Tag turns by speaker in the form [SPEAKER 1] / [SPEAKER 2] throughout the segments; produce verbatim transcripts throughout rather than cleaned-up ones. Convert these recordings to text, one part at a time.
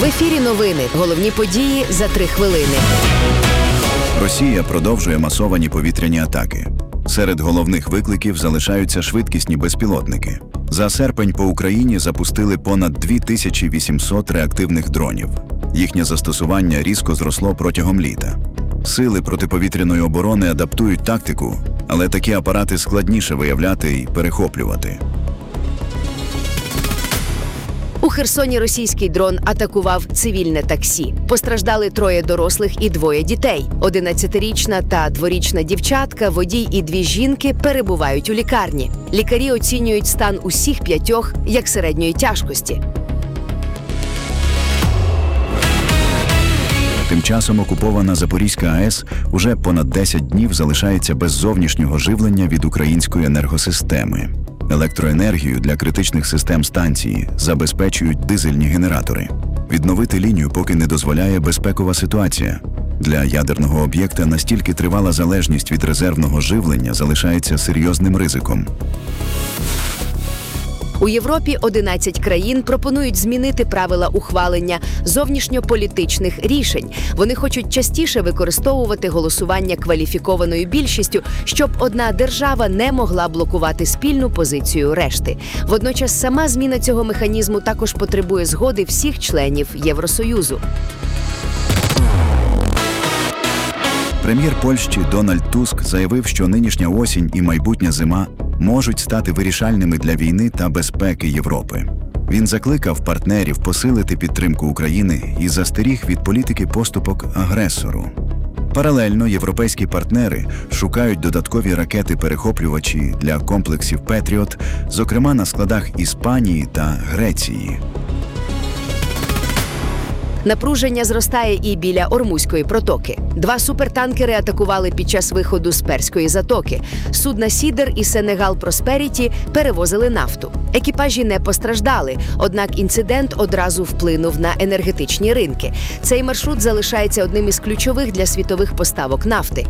[SPEAKER 1] В ефірі новини. Головні події за три хвилини.
[SPEAKER 2] Росія продовжує масовані повітряні атаки. Серед головних викликів залишаються швидкісні безпілотники. За серпень по Україні запустили понад дві тисячі вісімсот реактивних дронів. Їхнє застосування різко зросло протягом літа. Сили протиповітряної оборони адаптують тактику, але такі апарати складніше виявляти і перехоплювати.
[SPEAKER 1] У Херсоні російський дрон атакував цивільне таксі. Постраждали троє дорослих і двоє дітей. одинадцятирічна та дворічна дівчатка, водій і дві жінки перебувають у лікарні. Лікарі оцінюють стан усіх п'ятьох як середньої тяжкості.
[SPEAKER 2] Тим часом окупована Запорізька АЕС уже понад десять днів залишається без зовнішнього живлення від української енергосистеми. Електроенергію для критичних систем станції забезпечують дизельні генератори. Відновити лінію поки не дозволяє безпекова ситуація. Для ядерного об'єкта настільки тривала залежність від резервного живлення залишається серйозним ризиком.
[SPEAKER 1] У Європі одинадцять країн пропонують змінити правила ухвалення зовнішньополітичних рішень. Вони хочуть частіше використовувати голосування кваліфікованою більшістю, щоб одна держава не могла блокувати спільну позицію решти. Водночас сама зміна цього механізму також потребує згоди всіх членів Євросоюзу.
[SPEAKER 2] Прем'єр Польщі Дональд Туск заявив, що нинішня осінь і майбутня зима можуть стати вирішальними для війни та безпеки Європи. Він закликав партнерів посилити підтримку України і застеріг від політики поступок агресору. Паралельно європейські партнери шукають додаткові ракети-перехоплювачі для комплексів «Петріот», зокрема на складах Іспанії та Греції.
[SPEAKER 1] Напруження зростає і біля Ормузької протоки. Два супертанкери атакували під час виходу з Перської затоки. Судна «Сідер» і «Сенегал Просперіті» перевозили нафту. Екіпажі не постраждали, однак інцидент одразу вплинув на енергетичні ринки. Цей маршрут залишається одним із ключових для світових поставок нафти.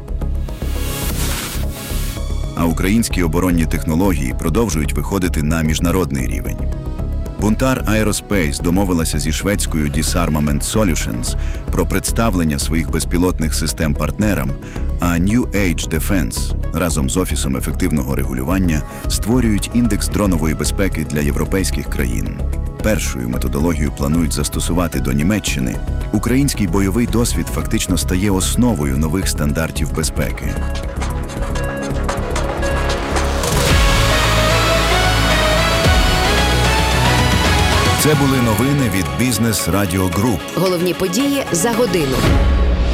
[SPEAKER 2] А українські оборонні технології продовжують виходити на міжнародний рівень. Бунтар Aerospace домовилася зі шведською Disarmament Solutions про представлення своїх безпілотних систем партнерам, а New Age Defense разом з Офісом ефективного регулювання створюють індекс дронової безпеки для європейських країн. Першою методологію планують застосувати до Німеччини. Український бойовий досвід фактично стає основою нових стандартів безпеки.
[SPEAKER 1] Це були новини від Бізнес Радіо Груп. Головні події за годину.